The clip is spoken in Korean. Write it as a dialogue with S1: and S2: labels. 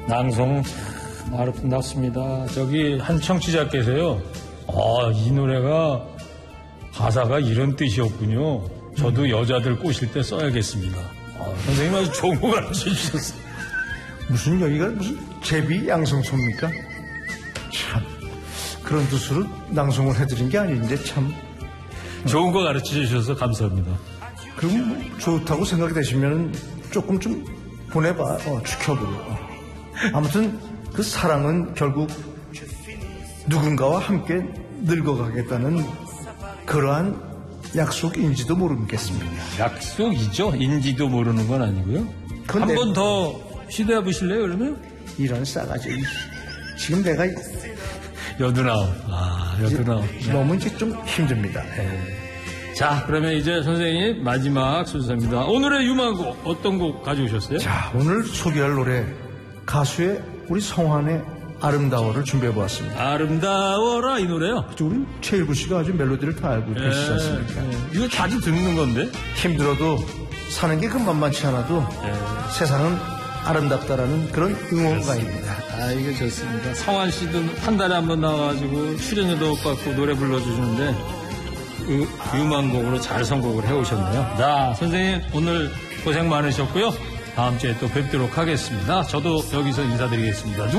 S1: 낭송 아름답습니다. 저기 한 청취자께서요. 이 노래가 가사가 이런 뜻이었군요. 저도 여자들 꼬실 때 써야겠습니다. 선생님 아주 좋은 거 가르쳐 주셨어요.
S2: 무슨 여기가 무슨 제비 양성소입니까? 참 그런 뜻으로 낭송을 해드린 게 아닌데 참
S1: 좋은 거 가르쳐 주셔서 감사합니다.
S2: 그럼 좋다고 생각이 되시면 조금 좀 보내봐. 축혀보고. 아무튼 그 사랑은 결국 누군가와 함께 늙어가겠다는 그러한 약속인지도 모르겠습니다.
S1: 약속이죠. 인지도 모르는 건 아니고요. 한 번 더 시도해 보실래요, 그러면?
S2: 이런 싸가지. 지금 내가
S1: 여든아홉. 여든아홉.
S2: 너무 이제 좀 힘듭니다.
S1: 자, 그러면 이제 선생님 마지막 순서입니다. 오늘의 유망곡 어떤 곡 가져오셨어요?
S2: 자, 오늘 소개할 노래 가수의 우리 성환의 아름다워를 준비해보았습니다.
S1: 아름다워라 이 노래요?
S2: 우리 최일구 씨가 아주 멜로디를 다 알고 계시지 않습니까?
S1: 이거 자주 듣는 건데?
S2: 힘들어도 사는 게 금만만치 않아도 세상은 아름답다라는 그런 응원가입니다.
S1: 이거 좋습니다. 성환 씨도 한 달에 한 번 나와가지고 출연료도 못 받고 노래 불러주시는데 유망곡으로 잘 선곡을 해오셨네요. 자, 선생님 오늘 고생 많으셨고요. 다음 주에 또 뵙도록 하겠습니다. 저도 여기서 인사드리겠습니다.